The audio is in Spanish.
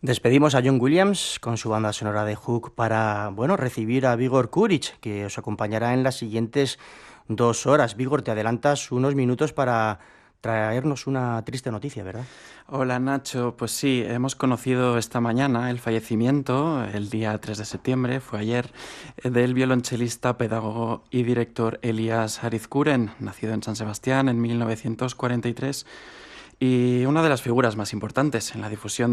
Despedimos a John Williams con su banda sonora de Hook para, recibir a Vigor Kuric, que os acompañará en las siguientes 2 horas. Vigor, te adelantas unos minutos para traernos una triste noticia, ¿verdad? Hola Nacho, pues sí, hemos conocido esta mañana el fallecimiento, el día 3 de septiembre, fue ayer, del violonchelista, pedagogo y director Elias Arizkuren, nacido en San Sebastián en 1943 y una de las figuras más importantes en la difusión